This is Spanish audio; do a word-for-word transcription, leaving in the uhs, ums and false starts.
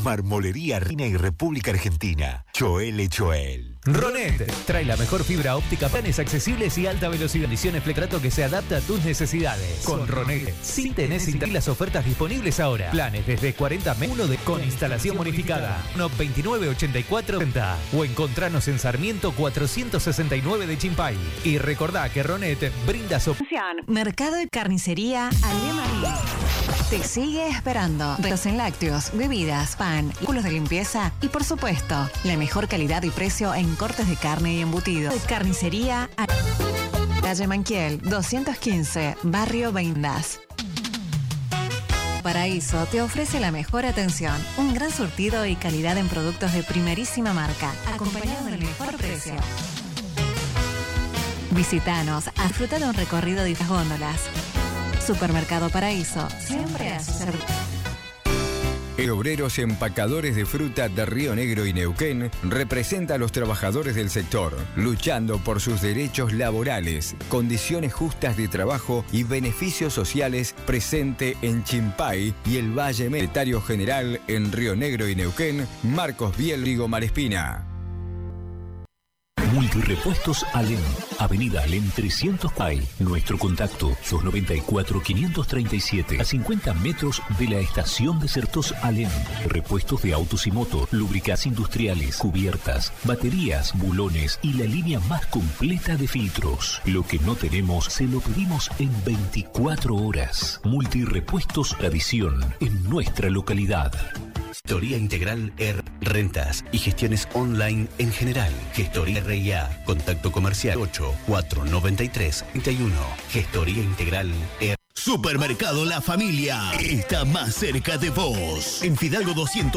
Marmolería Rina y República Argentina. Choel Choel. Ronet trae la mejor fibra óptica, planes accesibles y alta velocidad. Ediciones Flectrato que se adapta a tus necesidades. Con Ronet, sí tenés las ofertas disponibles ahora. Planes desde cuarenta meses uno de con instalación bonificada. uno veintinueve ochenta y cuatro treinta. O encontranos en Sarmiento cuatrocientos sesenta y nueve de Chimpay. Y recordá que Ronet brinda su... Mercado de Carnicería Alemarí. Te sigue esperando. Retos en lácteos, bebidas, pan, artículos de limpieza y, por supuesto, la mejor calidad y precio en cortes de carne y embutidos. Carnicería Calle Manquiel, doscientos quince, Barrio Vendas. Paraíso te ofrece la mejor atención, un gran surtido y calidad en productos de primerísima marca, acompañado del mejor precio. Visítanos a disfrutar de un recorrido de las góndolas. Supermercado Paraíso, siempre a su servicio. Obreros Empacadores de Fruta de Río Negro y Neuquén representa a los trabajadores del sector, luchando por sus derechos laborales, condiciones justas de trabajo y beneficios sociales, presente en Chimpay y el Valle. Secretario General en Río Negro y Neuquén, Marcos Bielrigo Malespina. Multirepuestos Alem, Avenida Alem trescientos Pay. Nuestro contacto dos noventa y cuatro quinientos treinta y siete, a cincuenta metros de la estación de Certos Alem. Repuestos de autos y motos, lubricantes industriales, cubiertas, baterías, bulones y la línea más completa de filtros. Lo que no tenemos se lo pedimos en veinticuatro horas. Multirepuestos Adición en nuestra localidad. Gestoría Integral R, rentas y gestiones online en general. Gestoría R I A, contacto comercial ocho cuatro noventa y tres treinta y uno. Gestoría Integral R. Supermercado La Familia está más cerca de vos. En Fidalgo doscientos